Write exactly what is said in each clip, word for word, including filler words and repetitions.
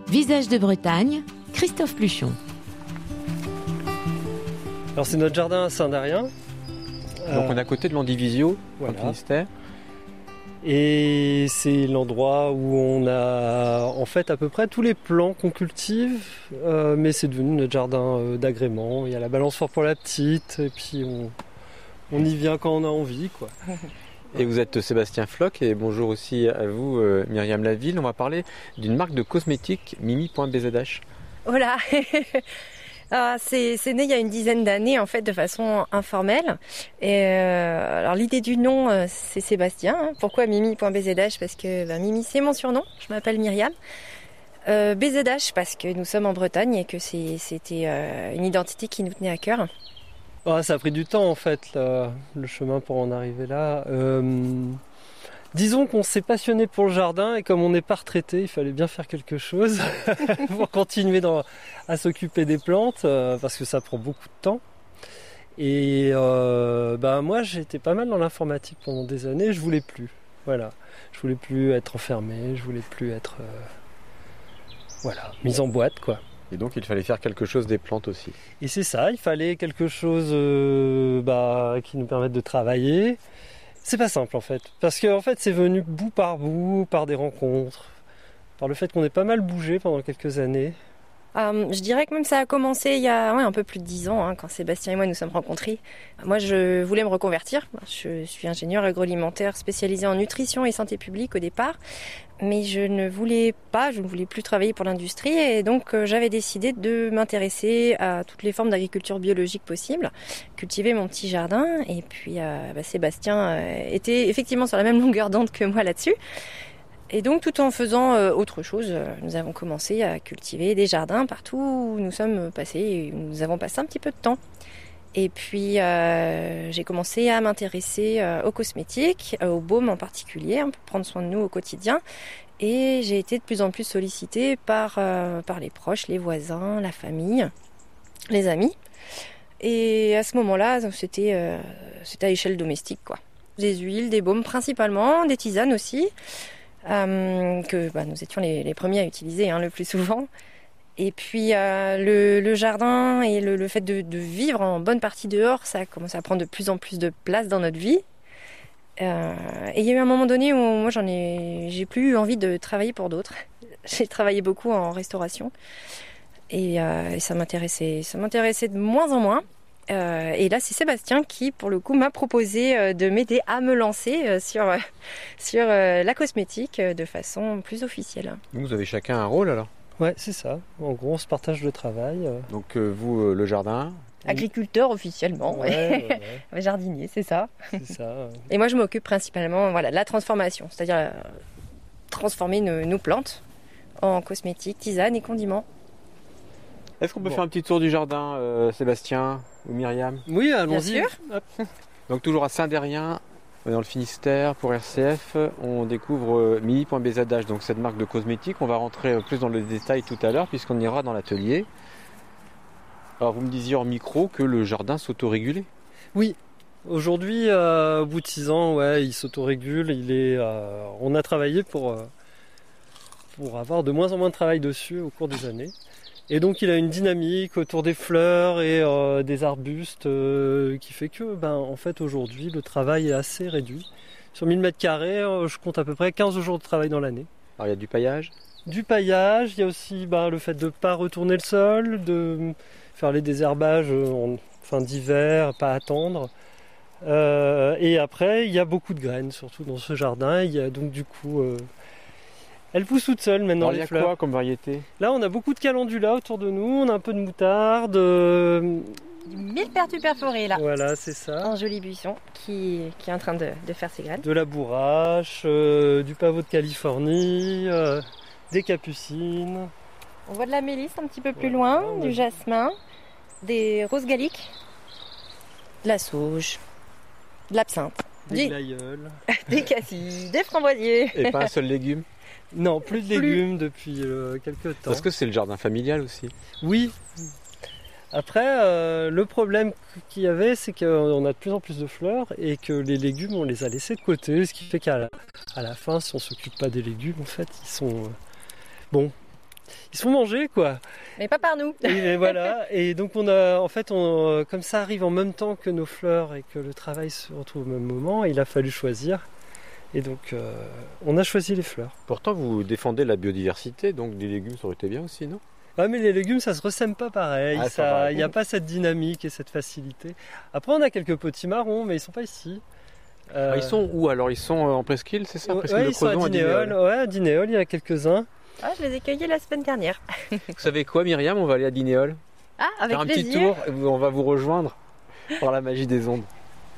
Visage de Bretagne, Christophe Pluchon. Alors c'est notre jardin à Saint-Darien. Donc euh, on est à côté de l'Andivisio, voilà. Dans le Finistère. Et c'est l'endroit où on a en fait à peu près tous les plants qu'on cultive, euh, mais c'est devenu notre jardin euh, d'agrément. Il y a la balançoire pour la petite, et puis on, on y vient quand on a envie, quoi. Et vous êtes Sébastien Floch, et bonjour aussi à vous euh, Myriam Laville. On va parler d'une marque de cosmétiques, mimi point b z h. Voilà. Ah, c'est, c'est né il y a une dizaine d'années en fait de façon informelle. Et euh, alors l'idée du nom euh, c'est Sébastien. Hein. Pourquoi mimi point b z h? Parce que bah, Mimi c'est mon surnom. Je m'appelle Myriam. Euh, B Z H parce que nous sommes en Bretagne et que c'est, c'était euh, une identité qui nous tenait à cœur. Oh, ça a pris du temps en fait là, le chemin pour en arriver là. Euh, disons qu'on s'est passionné pour le jardin et comme on n'est pas retraité, il fallait bien faire quelque chose pour continuer dans, à s'occuper des plantes euh, parce que ça prend beaucoup de temps. Et euh, bah, moi j'étais pas mal dans l'informatique pendant des années, je voulais plus. Voilà, je voulais plus être enfermé, je voulais plus être euh, voilà, mis en boîte quoi. Et donc il fallait faire quelque chose des plantes aussi. Et c'est ça, il fallait quelque chose euh, bah, qui nous permette de travailler. C'est pas simple en fait, parce que en fait c'est venu bout par bout, par des rencontres, par le fait qu'on ait pas mal bougé pendant quelques années. Euh, je dirais que même ça a commencé il y a ouais, un peu plus de dix ans, hein, quand Sébastien et moi nous sommes rencontrés. Moi je voulais me reconvertir, je suis ingénieur agroalimentaire spécialisé en nutrition et santé publique au départ, mais je ne voulais pas, je ne voulais plus travailler pour l'industrie et donc euh, j'avais décidé de m'intéresser à toutes les formes d'agriculture biologique possibles, cultiver mon petit jardin et puis euh, bah, Sébastien euh, était effectivement sur la même longueur d'onde que moi là-dessus. Et donc, tout en faisant euh, autre chose, euh, nous avons commencé à cultiver des jardins partout où nous sommes passés, où nous avons passé un petit peu de temps. Et puis, euh, j'ai commencé à m'intéresser euh, aux cosmétiques, euh, aux baumes en particulier, hein, pour prendre soin de nous au quotidien. Et j'ai été de plus en plus sollicitée par, euh, par les proches, les voisins, la famille, les amis. Et à ce moment-là, c'était, euh, c'était à échelle domestique, quoi. Des huiles, des baumes principalement, des tisanes aussi. Euh, que bah, nous étions les, les premiers à utiliser hein, le plus souvent. Et puis euh, le, le jardin et le, le fait de, de vivre en bonne partie dehors, ça commence à prendre de plus en plus de place dans notre vie. Euh, et il y a eu un moment donné où moi j'en ai, j'ai plus eu envie de travailler pour d'autres. J'ai travaillé beaucoup en restauration et, euh, et ça m'intéressait, ça m'intéressait de moins en moins. Euh, et là, c'est Sébastien qui, pour le coup, m'a proposé euh, de m'aider à me lancer euh, sur, euh, sur euh, la cosmétique euh, de façon plus officielle. Donc vous avez chacun un rôle alors? Ouais, c'est ça. En gros, on se partage le travail. Euh... Donc euh, vous, euh, le jardin? Agriculteur officiellement, ouais. Ouais, ouais, ouais. Jardinier, c'est ça. C'est ça. Euh... Et moi, je m'occupe principalement voilà, de la transformation, c'est-à-dire euh, transformer nos, nos plantes en cosmétiques, tisanes et condiments. Est-ce qu'on peut bon. faire un petit tour du jardin, euh, Sébastien ou Myriam? Oui, allons-y. Bien sûr. Hop. Donc toujours à Saint-Darien, dans le Finistère, pour R C F, on découvre euh, mimi point b z h, donc cette marque de cosmétiques. On va rentrer euh, plus dans le détail tout à l'heure, puisqu'on ira dans l'atelier. Alors vous me disiez hors micro que le jardin s'autorégulait. Oui. Aujourd'hui, euh, au bout de six ans, ouais, il s'autorégule. Il est, euh, on a travaillé pour, euh, pour avoir de moins en moins de travail dessus au cours des années. Et donc il a une dynamique autour des fleurs et euh, des arbustes euh, qui fait que ben, en fait aujourd'hui le travail est assez réduit. Sur mille mètres carrés, euh, je compte à peu près quinze jours de travail dans l'année. Alors il y a du paillage? Du paillage, il y a aussi ben, le fait de ne pas retourner le sol, de faire les désherbages en fin d'hiver, pas attendre. Euh, et après il y a beaucoup de graines, surtout dans ce jardin. Il y a donc du coup... Euh, Elle pousse toute seule maintenant. Alors, les il y a fleurs. quoi comme variété? Là, on a beaucoup de calendula autour de nous, on a un peu de moutarde. Euh... Du millepertuis perforé là. Voilà, c'est ça. Un joli buisson qui, qui est en train de, de faire ses graines. De la bourrache, euh, du pavot de Californie, euh, des capucines. On voit de la mélisse un petit peu plus voilà, loin, a... du jasmin, des roses galliques, de la sauge, de l'absinthe, des du... glaïeuls, des cassis, des framboisiers. Et pas un seul légume? Non, plus de légumes plus. depuis euh, quelques temps. Parce que c'est le jardin familial aussi. Oui. Après, euh, le problème qu'il y avait, c'est qu'on a de plus en plus de fleurs et que les légumes, on les a laissés de côté, ce qui fait qu'à la, à la fin, si on ne s'occupe pas des légumes, en fait, ils sont... Euh, bon, ils sont mangés quoi. Mais pas par nous. Et, et voilà. Et donc on a, en fait, on, comme ça arrive en même temps que nos fleurs et que le travail se retrouve au même moment, il a fallu choisir. Et donc euh, on a choisi les fleurs. Pourtant, vous défendez la biodiversité, donc des légumes, ça aurait été bien aussi, non? Ah mais les légumes ça se ressème pas pareil, Ah, ça, il n'y a pas cette dynamique et cette facilité. Après on a quelques potimarrons mais ils sont pas ici. Euh... Ah, ils sont où alors? Ils sont en presqu'île, c'est ça? Ouais, ils sont à Dinéol, ouais, à Dinéol, il y en a quelques-uns. Ah, je les ai cueillis la semaine dernière. Vous savez quoi Myriam, on va aller à Dinéol. Ah, avec faire un plaisir. petit tour et on va vous rejoindre par la magie des ondes.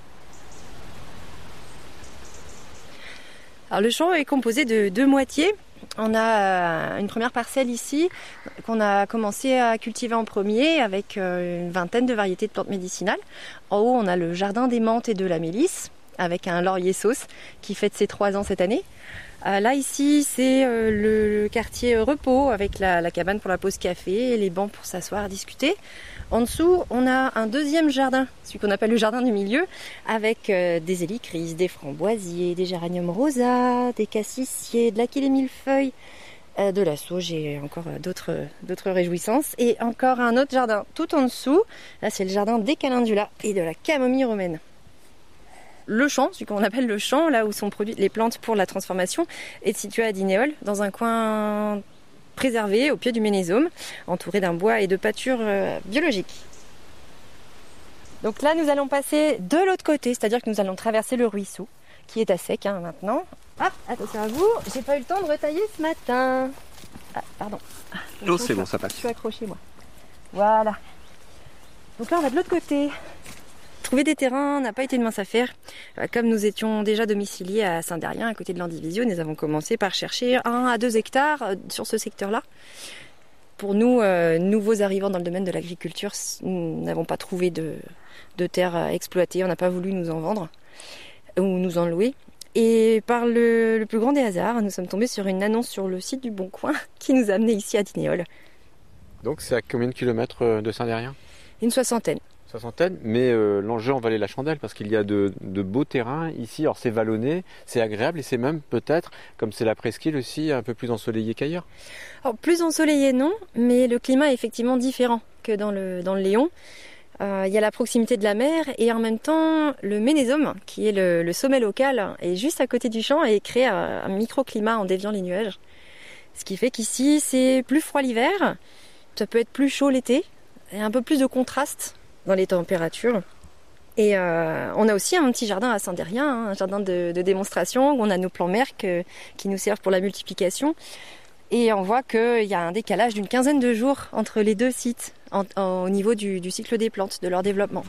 Alors le champ est composé de deux moitiés. On a une première parcelle ici qu'on a commencé à cultiver en premier avec une vingtaine de variétés de plantes médicinales. En haut, on a le jardin des menthes et de la mélisse avec un laurier sauce qui fête ses trois ans cette année. Là ici, c'est le quartier repos avec la, la cabane pour la pause café et les bancs pour s'asseoir à discuter. En dessous, on a un deuxième jardin, celui qu'on appelle le jardin du milieu, avec euh, des hélicris, des framboisiers, des géraniums rosas, des cassissiers, de l'aquil et millefeuille, euh, de la sauge et encore euh, d'autres, d'autres réjouissances. Et encore un autre jardin tout en dessous, là c'est le jardin des calendula et de la camomille romaine. Le champ, celui qu'on appelle le champ, là où sont produites les plantes pour la transformation, est situé à Dinéol, dans un coin préservé au pied du Ménésome, entouré d'un bois et de pâtures euh, biologiques. Donc là, nous allons passer de l'autre côté, c'est-à-dire que nous allons traverser le ruisseau, qui est à sec hein, maintenant. Hop, attention à vous, j'ai pas eu le temps de retailler ce matin. Ah, pardon. Oh, c'est bon, ça passe. Je suis accrochée, moi. Voilà. Donc là, on va de l'autre côté. Trouver des terrains n'a pas été une mince affaire. Comme nous étions déjà domiciliés à Saint-Derrien, à côté de l'Andivisio, nous avons commencé par chercher un à deux hectares sur ce secteur-là. Pour nous, euh, nouveaux arrivants dans le domaine de l'agriculture, nous n'avons pas trouvé de, de terre à exploiter. On n'a pas voulu nous en vendre ou nous en louer. Et par le, le plus grand des hasards, nous sommes tombés sur une annonce sur le site du Bon Coin qui nous a amenés ici à Dinéol. Donc c'est à combien de kilomètres de Saint-Derrien? Une soixantaine. Soixantaine, mais euh, l'enjeu en valait la chandelle parce qu'il y a de, de beaux terrains ici. Alors c'est vallonné, c'est agréable et c'est même peut-être, comme c'est la presqu'île aussi, un peu plus ensoleillé qu'ailleurs. Alors plus ensoleillé non, mais le climat est effectivement différent que dans le, dans le Léon. Euh, il y a la proximité de la mer et en même temps le Ménésome, qui est le, le sommet local, est juste à côté du champ et crée un, un microclimat en déviant les nuages. Ce qui fait qu'ici c'est plus froid l'hiver, ça peut être plus chaud l'été et un peu plus de contraste dans les températures. Et euh, on a aussi un petit jardin à Saint-Derrien, hein, un jardin de, de démonstration où on a nos plants merques euh, qui nous servent pour la multiplication. Et on voit qu'il y a un décalage d'une quinzaine de jours entre les deux sites en, en, au niveau du, du cycle des plantes, de leur développement.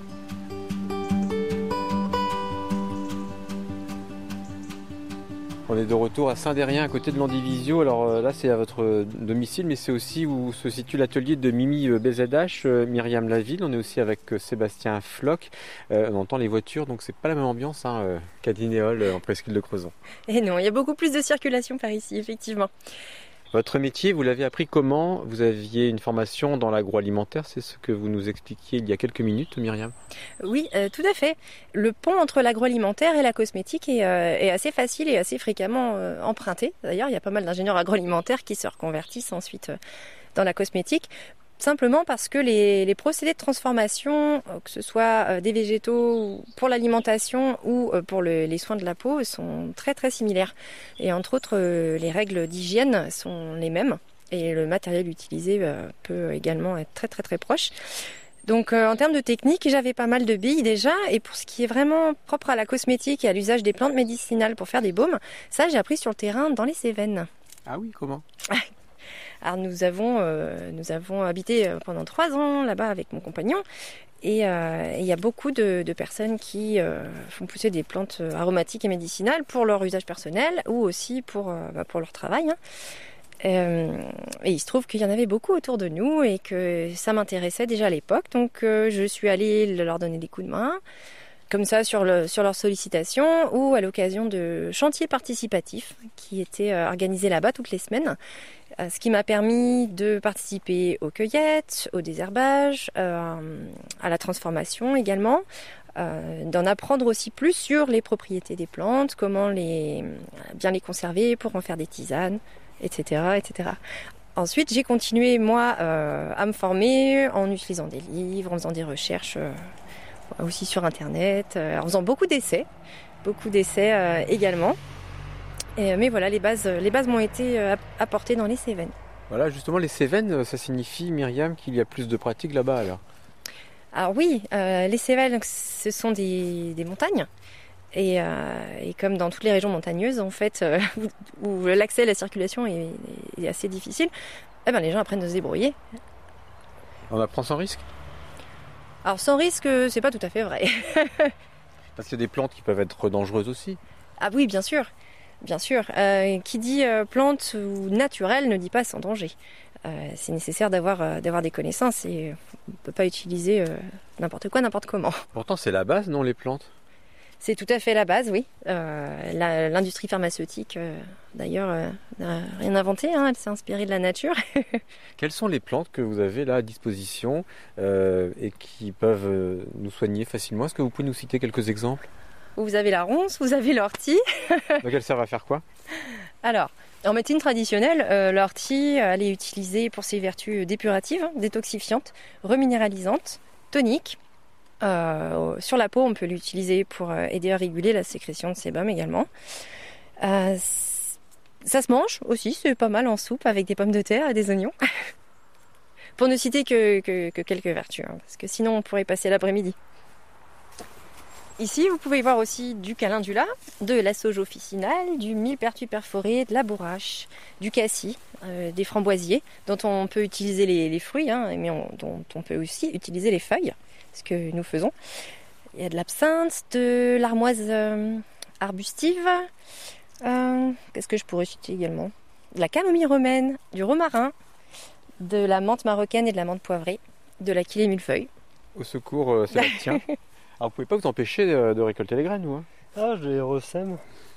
On est de retour à Saint-Derrien, à côté de l'Andivisio. Alors euh, là, c'est à votre domicile, mais c'est aussi où se situe l'atelier de Mimi B Z H, euh, Myriam Laville. On est aussi avec euh, Sébastien Floch. Euh, on entend les voitures, donc c'est pas la même ambiance hein, euh, qu'à Dinéol, euh, en presqu'île de Crozon. Et non, il y a beaucoup plus de circulation par ici, effectivement. Votre métier, vous l'avez appris comment? Vous aviez une formation dans l'agroalimentaire, c'est ce que vous nous expliquiez il y a quelques minutes, Myriam? Oui, euh, tout à fait. Le pont entre l'agroalimentaire et la cosmétique est, euh, est assez facile et assez fréquemment euh, emprunté. D'ailleurs, il y a pas mal d'ingénieurs agroalimentaires qui se reconvertissent ensuite euh, dans la cosmétique. Simplement parce que les, les procédés de transformation, que ce soit des végétaux pour l'alimentation ou pour le, les soins de la peau, sont très très similaires. Et entre autres, les règles d'hygiène sont les mêmes et le matériel utilisé peut également être très très très proche. Donc en termes de technique, j'avais pas mal de billes déjà. Et pour ce qui est vraiment propre à la cosmétique et à l'usage des plantes médicinales pour faire des baumes, ça j'ai appris sur le terrain dans les Cévennes. Ah oui, comment? Alors nous avons, euh, nous avons habité pendant trois ans là-bas avec mon compagnon et il euh, y a beaucoup de, de personnes qui euh, font pousser des plantes aromatiques et médicinales pour leur usage personnel ou aussi pour, euh, bah, pour leur travail. Hein. Euh, et il se trouve qu'il y en avait beaucoup autour de nous et que ça m'intéressait déjà à l'époque, donc euh, je suis allée leur donner des coups de main. Comme ça sur, le, sur leur sollicitation ou à l'occasion de chantiers participatifs qui étaient euh, organisés là-bas toutes les semaines. Euh, ce qui m'a permis de participer aux cueillettes, au désherbage, euh, à la transformation également, euh, d'en apprendre aussi plus sur les propriétés des plantes, comment les, bien les conserver pour en faire des tisanes, et cetera, et cetera. Ensuite, j'ai continué, moi, euh, à me former en utilisant des livres, en faisant des recherches euh, aussi sur Internet, euh, en faisant beaucoup d'essais, beaucoup d'essais euh, également. Et, mais voilà, les bases, les bases m'ont été euh, apportées dans les Cévennes. Voilà, justement, les Cévennes, ça signifie, Myriam, qu'il y a plus de pratique là-bas alors? Alors oui, euh, les Cévennes, donc, ce sont des, des montagnes. Et, euh, et comme dans toutes les régions montagneuses, en fait, euh, où, où l'accès à la circulation est, est assez difficile, eh ben, les gens apprennent à se débrouiller. On apprend sans risque? Alors sans risque, c'est pas tout à fait vrai. Parce qu'il y a des plantes qui peuvent être dangereuses aussi. Ah oui, bien sûr, bien sûr. Euh, qui dit euh, plante ou naturelle ne dit pas sans danger. Euh, c'est nécessaire d'avoir euh, d'avoir des connaissances et on ne peut pas utiliser euh, n'importe quoi, n'importe comment. Pourtant, c'est la base, non, les plantes? C'est tout à fait la base, oui. Euh, la, l'industrie pharmaceutique, euh, d'ailleurs, euh, n'a rien inventé, hein, elle s'est inspirée de la nature. Quelles sont les plantes que vous avez là à disposition euh, et qui peuvent euh, nous soigner facilement? Est-ce que vous pouvez nous citer quelques exemples? Vous avez la ronce, vous avez l'ortie. Donc elles servent à faire quoi? Alors, en médecine traditionnelle, euh, l'ortie, elle est utilisée pour ses vertus dépuratives, hein, détoxifiantes, reminéralisantes, toniques. Euh, sur la peau, on peut l'utiliser pour euh, aider à réguler la sécrétion de sébum également. Euh, ça se mange aussi, c'est pas mal en soupe avec des pommes de terre et des oignons. Pour ne citer que, que, que quelques vertus, hein, parce que sinon on pourrait passer l'après-midi. Ici, vous pouvez voir aussi du calendula, de la sauge officinale, du millepertuis perforé, de la bourrache, du cassis, euh, des framboisiers, dont on peut utiliser les, les fruits, hein, mais on, dont on peut aussi utiliser les feuilles, ce que nous faisons. Il y a de l'absinthe, de l'armoise euh, arbustive. Euh, qu'est-ce que je pourrais citer également? De la camomille romaine, du romarin, de la menthe marocaine et de la menthe poivrée, de la quilée millefeuille. Au secours, euh, Sébastien. Alors, vous pouvez pas vous empêcher de, de récolter les graines, vous hein? Ah, je les ressème.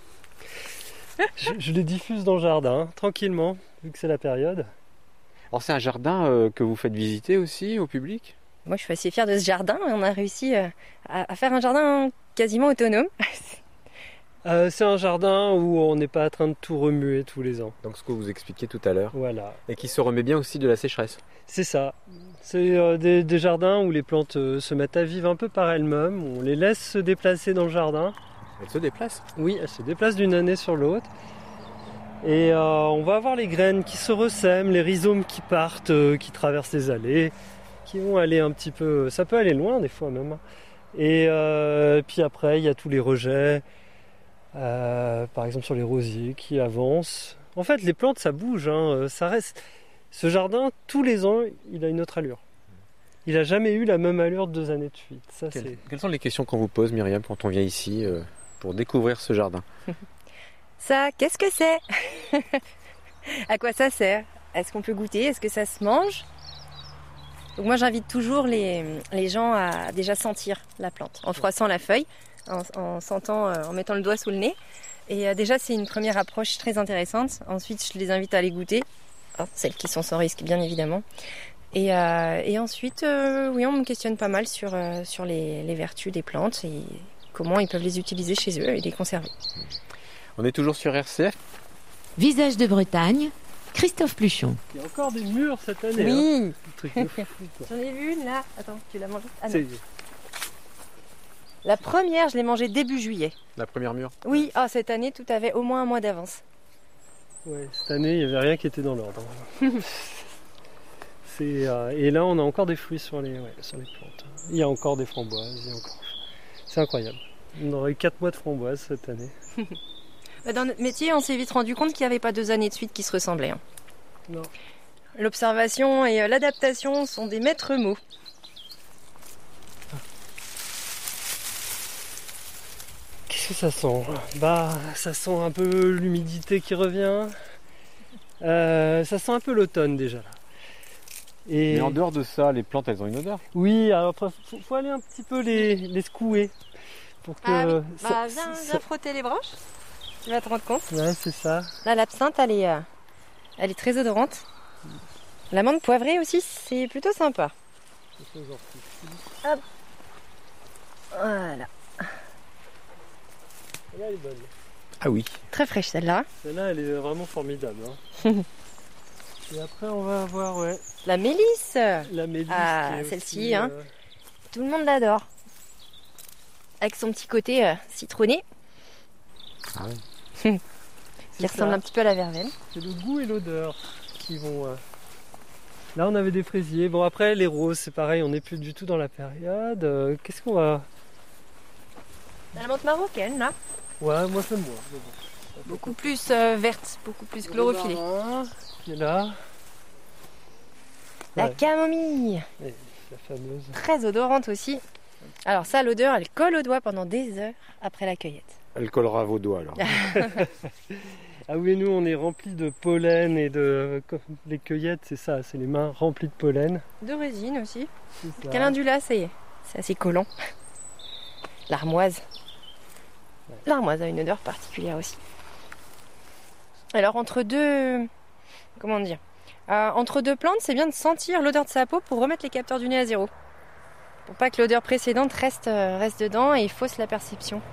je, je les diffuse dans le jardin, tranquillement, vu que c'est la période. Alors, c'est un jardin euh, que vous faites visiter aussi au public? Moi, je suis assez fière de ce jardin. On a réussi euh, à, à faire un jardin quasiment autonome. Euh, c'est un jardin où on n'est pas en train de tout remuer tous les ans. Donc, ce que vous expliquiez tout à l'heure. Voilà. Et qui se remet bien aussi de la sécheresse. C'est ça. C'est euh, des, des jardins où les plantes euh, se mettent à vivre un peu par elles-mêmes. On les laisse se déplacer dans le jardin. Elles se déplacent? Oui, elles se déplacent d'une année sur l'autre. Et euh, on va avoir les graines qui se ressèment, les rhizomes qui partent, euh, qui traversent les allées, qui vont aller un petit peu... Ça peut aller loin des fois même. Et euh, puis après, il y a tous les rejets. Euh, par exemple sur les rosiers qui avancent. En fait, les plantes, ça bouge. Hein, ça reste... Ce jardin, tous les ans, il a une autre allure. Il n'a jamais eu la même allure deux années de suite. Ça, Quelles, c'est... quelles sont les questions qu'on vous pose, Myriam, quand on vient ici euh, pour découvrir ce jardin? Ça, qu'est-ce que c'est? À quoi ça sert? Est-ce qu'on peut goûter? Est-ce que ça se mange? Donc moi, j'invite toujours les, les gens à déjà sentir la plante, en froissant la feuille, en, en sentant, euh, en mettant le doigt sous le nez. Et euh, déjà, c'est une première approche très intéressante. Ensuite, je les invite à les goûter. Hein, celles qui sont sans risque, bien évidemment. Et, euh, et ensuite, euh, oui, on me questionne pas mal sur, euh, sur les, les vertus des plantes et comment ils peuvent les utiliser chez eux et les conserver. On est toujours sur R C F. Visage de Bretagne, Christophe Pluchon. Il y a encore des murs cette année. Oui, hein. Un truc de fou, quoi. j'en ai vu une là. Attends, tu l'as mangée? Ah non. C'est... La première, je l'ai mangée début juillet. La première mûre. Oui, ah, cette année, tout avait au moins un mois d'avance. Ouais, cette année, il n'y avait rien qui était dans l'ordre. C'est, euh, et là, on a encore des fruits sur les, ouais, sur les plantes. Il y a encore des framboises. Il y a encore... C'est incroyable. On aurait eu quatre mois de framboises cette année. Dans notre métier, on s'est vite rendu compte qu'il n'y avait pas deux années de suite qui se ressemblaient. Hein. Non. L'observation et l'adaptation sont des maîtres mots. Qu'est-ce que ça sent? Bah, ça sent un peu l'humidité qui revient. Euh, ça sent un peu l'automne déjà là. Et... Mais en dehors de ça, les plantes, elles ont une odeur? Oui, alors il faut, faut aller un petit peu les, les secouer. Pour que Ah oui, ça, bah, viens, ça- viens frotter les branches. Tu vas te rendre compte. Ouais, c'est ça. Là, l'absinthe, elle est, euh, elle est très odorante. La menthe poivrée aussi, c'est plutôt sympa. Hop. Voilà. Celle-là, elle est bonne. Ah oui. Très fraîche celle-là. Celle-là, elle est vraiment formidable. Hein. Et après, on va avoir ouais, La mélisse. la mélisse. Ah, qui est celle-ci, aussi, hein. euh, Tout le monde l'adore. Avec son petit côté euh, citronné, Ah ouais. qui c'est ressemble ça. un petit peu à la verveine. C'est le goût et l'odeur qui vont. euh, Là, on avait des fraisiers. Bon, après, les roses, c'est pareil, on n'est plus du tout dans la période. Euh, Qu'est-ce qu'on va. La menthe marocaine, là. Ouais, moi, j'aime moins. mais bon. Beaucoup plus euh, verte, beaucoup plus chlorophyllée. Le marin, qui est là. La Ouais. camomille, Et la fameuse. très odorante aussi. Alors ça, l'odeur, elle colle aux doigts pendant des heures après la cueillette. Elle collera vos doigts alors. Ah oui, nous, on est remplis de pollen et de. comme Les cueillettes, c'est ça, c'est les mains remplies de pollen. De résine aussi. C'est ça. Calendula, ça y est, c'est assez collant. L'armoise. L'armoise a une odeur particulière aussi. Alors entre deux... Comment dire Euh, Entre deux plantes, c'est bien de sentir l'odeur de sa peau pour remettre les capteurs du nez à zéro. Pour pas que l'odeur précédente reste, euh, reste dedans et fausse la perception.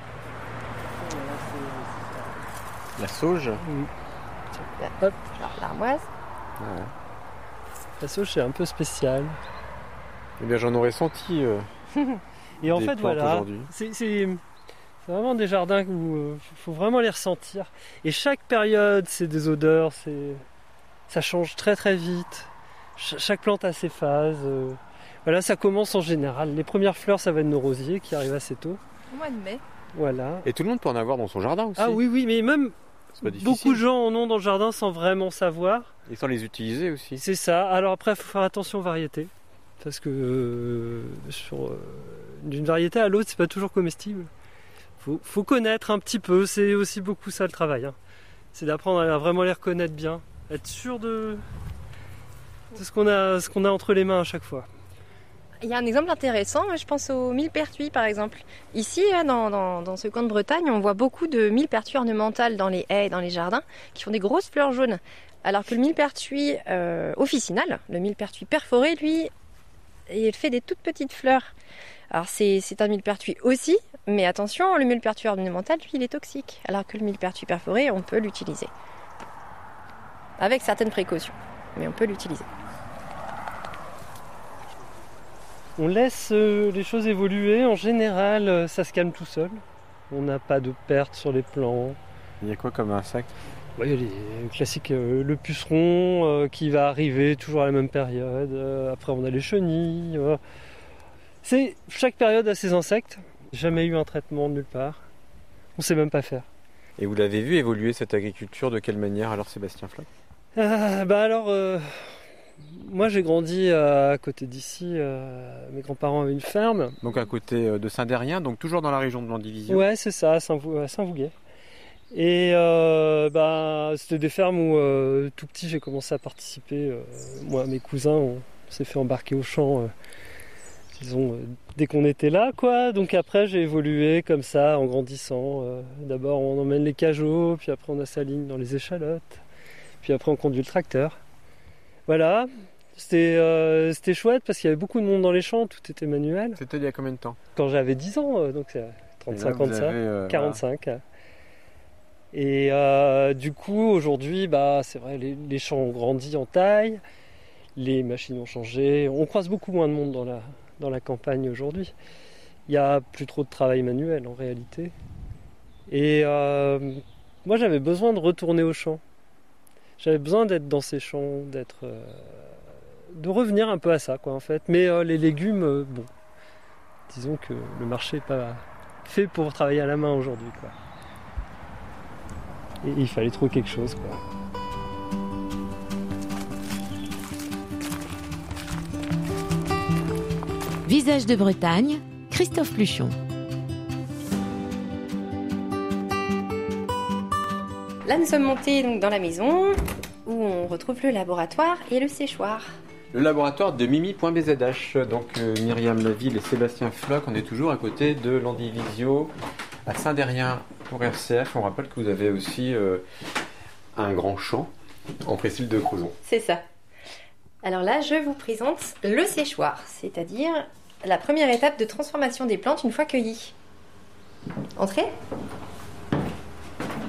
La sauge. Hop. Alors l'armoise. Ouais. La sauge, c'est un peu spécial. Eh bien, j'en aurais senti. euh, Et en Des fait, plantes voilà, aujourd'hui. c'est c'est- c'est vraiment des jardins où il faut vraiment les ressentir. Et chaque période, c'est des odeurs, c'est ça change très très vite. Ch- chaque plante a ses phases. euh. Voilà, ça commence en général. Les premières fleurs, ça va être nos rosiers qui arrivent assez tôt. Au mois de mai. Voilà. Et tout le monde peut en avoir dans son jardin aussi. Ah oui, oui, mais même C'est pas difficile. beaucoup de gens en ont dans le jardin sans vraiment savoir. Et sans les utiliser aussi. C'est ça. Alors après, il faut faire attention aux variétés. Parce que euh, sur, euh, d'une variété à l'autre, c'est pas toujours comestible. Faut, faut connaître un petit peu. C'est aussi beaucoup ça le travail. hein. C'est d'apprendre à vraiment les reconnaître bien. Être sûr de, de ce qu'on a, ce qu'on a entre les mains à chaque fois. Il y a un exemple intéressant, je pense au millepertuis par exemple. Ici, là, dans, dans, dans ce coin de Bretagne, on voit beaucoup de millepertuis ornementales dans les haies et dans les jardins qui font des grosses fleurs jaunes. Alors que le millepertuis euh, officinal, le millepertuis perforé, lui, il fait des toutes petites fleurs. Alors c'est, c'est un millepertuis aussi, mais attention, le millepertuis ornemental, lui, il est toxique. Alors que le millepertuis perforé, on peut l'utiliser. Avec certaines précautions, mais on peut l'utiliser. On laisse euh, les choses évoluer. En général, euh, ça se calme tout seul. On n'a pas de pertes sur les plants. Il y a quoi comme insecte? Ouais, il y a les classiques, euh, le puceron euh, qui va arriver toujours à la même période. Euh, après, on a les chenilles. euh. C'est chaque période a ses insectes. Jamais eu un traitement nulle part. On sait même pas faire. Et vous l'avez vu évoluer cette agriculture de quelle manière alors, Sébastien Floch? Ah, bah alors, euh, moi j'ai grandi euh, à côté d'ici. euh, mes grands-parents avaient une ferme. Donc à côté euh, de Saint-Dérien, donc toujours dans la région de Landivisiau. Ouais, c'est ça, à Saint-Vou- à Saint-Vouguet. Et euh, bah, c'était des fermes où euh, tout petit j'ai commencé à participer. euh, moi, mes cousins, on s'est fait embarquer au champ, euh, disons, euh, dès qu'on était là, quoi. Donc après, j'ai évolué comme ça en grandissant. euh, D'abord, on emmène les cajots, puis après, on a sa ligne dans les échalotes, puis après, on conduit le tracteur. Voilà, c'était euh, c'était chouette parce qu'il y avait beaucoup de monde dans les champs, tout était manuel. C'était il y a combien de temps? Quand j'avais dix ans, euh, donc c'est trente-cinq ans de ça. euh, quarante-cinq. Et euh, du coup, aujourd'hui, bah, c'est vrai, les, les champs ont grandi en taille, les machines ont changé. On croise beaucoup moins de monde dans la, dans la campagne aujourd'hui. Il n'y a plus trop de travail manuel en réalité. Et euh, moi, j'avais besoin de retourner aux champs. J'avais besoin d'être dans ces champs, d'être, euh, de revenir un peu à ça, quoi, en fait. Mais euh, les légumes, euh, bon, disons que le marché n'est pas fait pour travailler à la main aujourd'hui, quoi. Et il fallait trouver quelque chose, quoi. Visage de Bretagne, Christophe Pluchon. Là, nous sommes montés donc dans la maison où on retrouve le laboratoire et le séchoir. Le laboratoire de Mimi.bzh, donc euh, Myriam Laville et Sébastien Floch, on est toujours à côté de Landivisiau, à Saint-Dérien pour R C F. On rappelle que vous avez aussi euh, un grand champ en Presqu'île de Crozon. C'est ça. Alors là, je vous présente le séchoir, c'est-à-dire la première étape de transformation des plantes une fois cueillies. Entrez.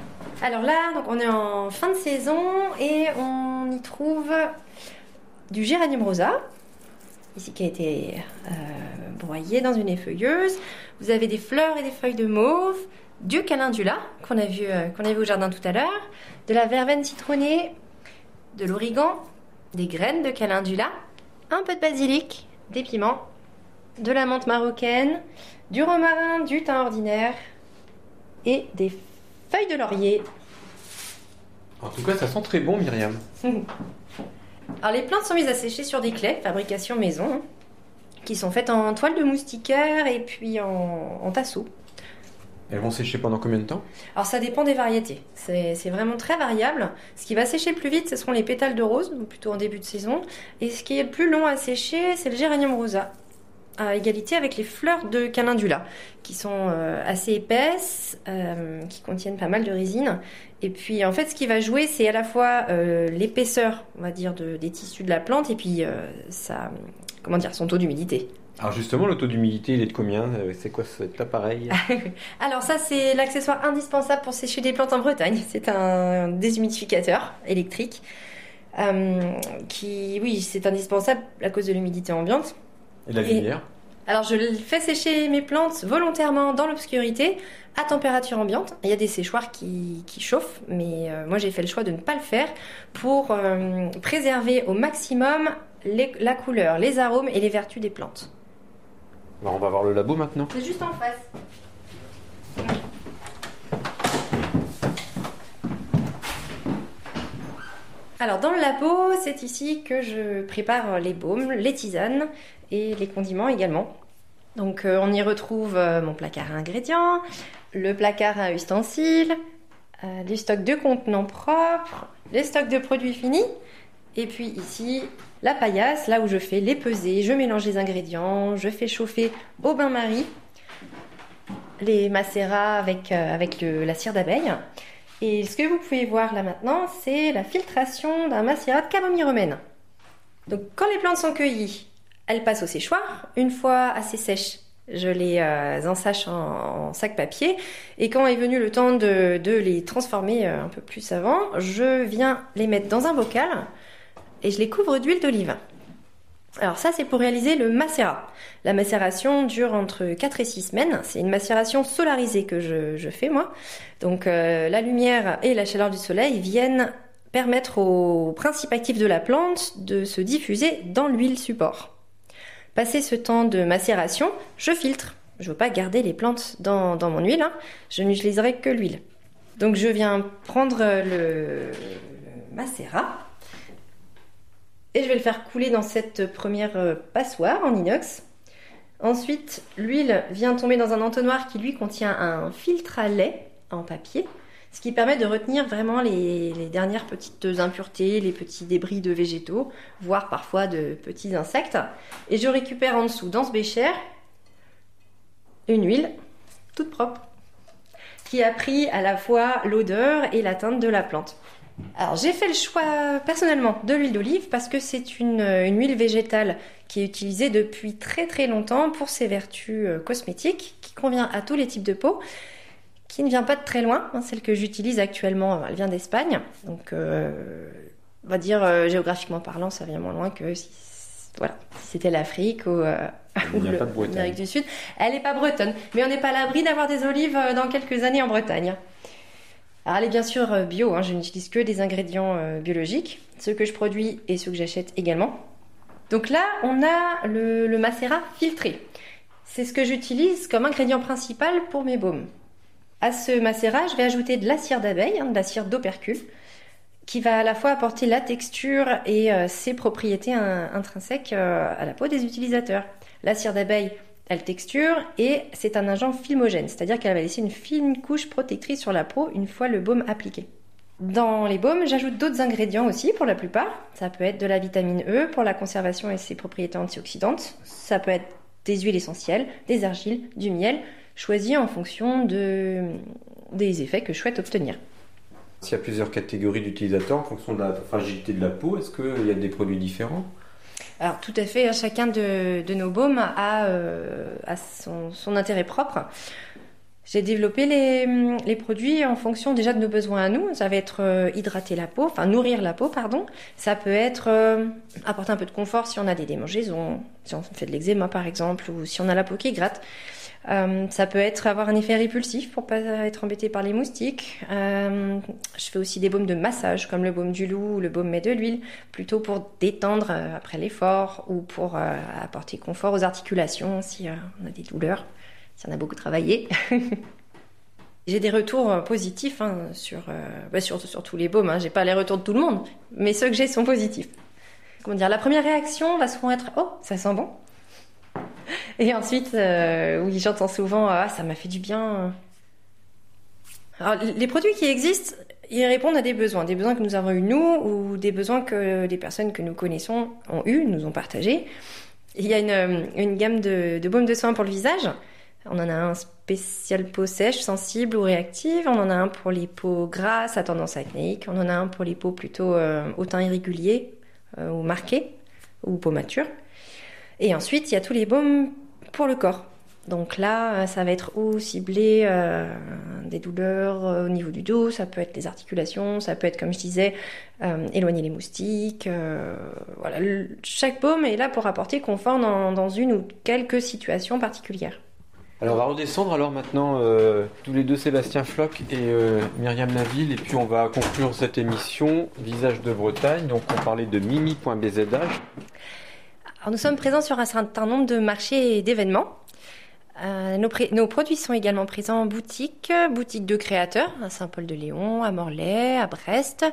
Alors là, donc on est en fin de saison et on y trouve du géranium rosa, ici qui a été euh, broyé dans une effeuilleuse. Vous avez des fleurs et des feuilles de mauve, du calendula qu'on a vu, euh, qu'on a vu au jardin tout à l'heure, de la verveine citronnée, de l'origan, des graines de calendula, un peu de basilic, des piments, de la menthe marocaine, du romarin, du thym ordinaire et des feuilles de laurier. En tout cas, ça sent très bon, Myriam. Alors les plantes sont mises à sécher sur des claies, fabrication maison, qui sont faites en toile de moustiquaire et puis en, en tasseau. Elles vont sécher pendant combien de temps? Alors ça dépend des variétés, c'est, c'est vraiment très variable. Ce qui va sécher le plus vite, ce seront les pétales de rose, donc plutôt en début de saison. Et ce qui est le plus long à sécher, c'est le géranium rosa, à égalité avec les fleurs de calendula, qui sont euh, assez épaisses, euh, qui contiennent pas mal de résine. Et puis en fait, ce qui va jouer, c'est à la fois euh, l'épaisseur, on va dire, de, des tissus de la plante, et puis euh, ça, comment dire, son taux d'humidité. Alors justement, le taux d'humidité, il est de combien? C'est quoi cet appareil? Alors ça, c'est l'accessoire indispensable pour sécher des plantes en Bretagne. C'est un déshumidificateur électrique euh, qui, oui, c'est indispensable à cause de l'humidité ambiante. Et la lumière? Et, alors je fais sécher mes plantes volontairement dans l'obscurité à température ambiante. Il y a des séchoirs qui, qui chauffent, mais euh, moi j'ai fait le choix de ne pas le faire pour euh, préserver au maximum les, la couleur, les arômes et les vertus des plantes. Alors on va voir le labo maintenant. C'est juste en face. Alors dans le labo, c'est ici que je prépare les baumes, les tisanes et les condiments également. Donc euh, on y retrouve euh, mon placard à ingrédients, le placard à ustensiles, euh, du stock de contenants propres, les stocks de produits finis, et puis ici la paillasse, là où je fais les pesées, je mélange les ingrédients, je fais chauffer au bain-marie les macérats avec, euh, avec le, la cire d'abeille. Et ce que vous pouvez voir là maintenant, c'est la filtration d'un macérat de camomille romaine. Donc quand les plantes sont cueillies, elles passent au séchoir. Une fois assez sèches, je les euh, ensache en, en sac papier. Et quand est venu le temps de, de les transformer euh, un peu plus avant, je viens les mettre dans un bocal et je les couvre d'huile d'olive. Alors ça, c'est pour réaliser le macérat. La macération dure entre quatre et six semaines. C'est une macération solarisée que je, je fais, moi. Donc euh, la lumière et la chaleur du soleil viennent permettre au principe actif de la plante de se diffuser dans l'huile support. Passé ce temps de macération, je filtre. Je ne veux pas garder les plantes dans, dans mon huile, hein. Je n'utiliserai que l'huile. Donc je viens prendre le, le macérat et je vais le faire couler dans cette première passoire en inox. Ensuite, l'huile vient tomber dans un entonnoir qui lui contient un filtre à lait en papier, ce qui permet de retenir vraiment les, les dernières petites impuretés, les petits débris de végétaux, voire parfois de petits insectes. Et je récupère en dessous, dans ce bécher, une huile toute propre, qui a pris à la fois l'odeur et la teinte de la plante. Alors j'ai fait le choix personnellement de l'huile d'olive parce que c'est une, une huile végétale qui est utilisée depuis très très longtemps pour ses vertus cosmétiques, qui convient à tous les types de peau, qui ne vient pas de très loin. Celle que j'utilise actuellement, elle vient d'Espagne, donc euh, on va dire euh, géographiquement parlant, ça vient moins loin que si, voilà, si c'était l'Afrique ou, euh, ou l'Amérique du Sud. Elle n'est pas bretonne, mais on n'est pas à l'abri d'avoir des olives dans quelques années en Bretagne. Alors elle est bien sûr bio, hein, je n'utilise que des ingrédients euh, biologiques, ceux que je produis et ceux que j'achète également. Donc là, on a le, le macérat filtré. C'est ce que j'utilise comme ingrédient principal pour mes baumes. À ce macérat, je vais ajouter de la cire d'abeille, hein, de la cire d'opercule, qui va à la fois apporter la texture et euh, ses propriétés in- intrinsèques euh, à la peau des utilisateurs. La cire d'abeille, elle texture et c'est un agent filmogène, c'est-à-dire qu'elle va laisser une fine couche protectrice sur la peau une fois le baume appliqué. Dans les baumes, j'ajoute d'autres ingrédients aussi pour la plupart. Ça peut être de la vitamine E pour la conservation et ses propriétés antioxydantes. Ça peut être des huiles essentielles, des argiles, du miel, choisis en fonction de, des effets que je souhaite obtenir. S'il y a plusieurs catégories d'utilisateurs en fonction de la fragilité de la peau, est-ce qu'il y a des produits différents ? Alors tout à fait, chacun de, de nos baumes a, euh, a son, son intérêt propre. J'ai développé les, les produits en fonction déjà de nos besoins à nous. Ça va être euh, hydrater la peau, enfin nourrir la peau, pardon. Ça peut être euh, apporter un peu de confort si on a des démangeaisons, si on fait de l'eczéma par exemple, ou si on a la peau qui gratte. Euh, ça peut être avoir un effet répulsif pour pas être embêté par les moustiques. Euh, je fais aussi des baumes de massage comme le baume du loup ou le baume met de l'huile, plutôt pour détendre euh, après l'effort ou pour euh, apporter confort aux articulations si euh, on a des douleurs, si on a beaucoup travaillé. J'ai des retours positifs hein, sur, euh, bah sur, sur tous les baumes. Hein. J'ai pas les retours de tout le monde, mais ceux que j'ai sont positifs. Comment dire, la première réaction va souvent être « Oh, ça sent bon !» Et ensuite, euh, oui, j'entends souvent « Ah, ça m'a fait du bien !» Alors, les produits qui existent, ils répondent à des besoins. Des besoins que nous avons eus nous ou des besoins que des personnes que nous connaissons ont eus, nous ont partagés. Il y a une, une gamme de, de baumes de soins pour le visage. On en a un spécial peau sèche, sensible ou réactive. On en a un pour les peaux grasses à tendance acnéique. On en a un pour les peaux plutôt euh, au teint irrégulier euh, ou marqué ou peau mature. Et ensuite, il y a tous les baumes pour le corps. Donc là, ça va être ou ciblé euh, des douleurs euh, au niveau du dos, ça peut être les articulations, ça peut être, comme je disais, euh, éloigner les moustiques. Euh, voilà, le, chaque baume est là pour apporter confort dans, dans une ou quelques situations particulières. Alors on va redescendre alors maintenant euh, tous les deux Sébastien Floch et euh, Myriam Laville et puis on va conclure cette émission Visage de Bretagne. Donc on parlait de mimi point b z h. Alors, nous sommes présents sur un certain nombre de marchés et d'événements. Euh, nos, pré- nos produits sont également présents en boutique, boutique de créateurs, à Saint-Paul-de-Léon, à Morlaix, à Brest,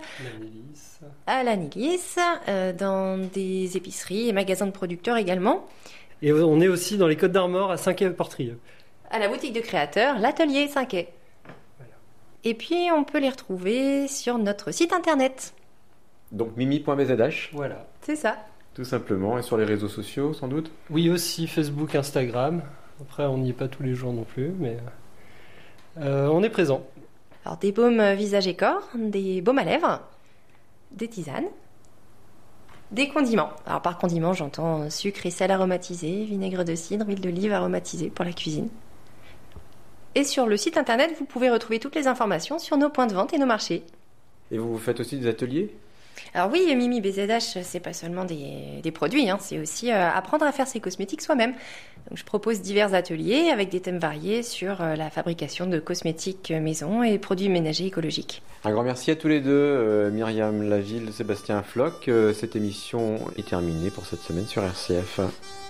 à Lannilis, euh, dans des épiceries et magasins de producteurs également. Et on est aussi dans les Côtes d'Armor à Saint-Quay-Portrieux. À la boutique de créateurs, l'atelier Saint-Quay. Voilà. Et puis on peut les retrouver sur notre site internet. Donc mimi point b z h. Voilà. C'est ça. Tout simplement, et sur les réseaux sociaux sans doute. Oui, aussi Facebook, Instagram. Après, on n'y est pas tous les jours non plus, mais euh, on est présent. Alors, des baumes visage et corps, des baumes à lèvres, des tisanes, des condiments. Alors, par condiments, j'entends sucre et sel aromatisé, vinaigre de cidre, huile d'olive aromatisée pour la cuisine. Et sur le site internet, vous pouvez retrouver toutes les informations sur nos points de vente et nos marchés. Et vous faites aussi des ateliers ? Alors oui, Mimi B Z H, c'est pas seulement des, des produits, hein, c'est aussi euh, apprendre à faire ses cosmétiques soi-même. Donc, je propose divers ateliers avec des thèmes variés sur euh, la fabrication de cosmétiques maison et produits ménagers écologiques. Un grand merci à tous les deux, euh, Myriam Laville, Sébastien Floch. Euh, cette émission est terminée pour cette semaine sur R C F.